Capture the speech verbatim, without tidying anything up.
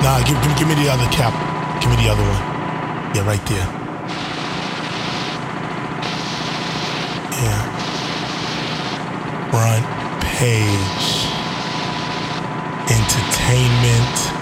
Nah, give, give, give me the other cap. Give me the other one. Yeah, right there. Yeah. Front page. Entertainment.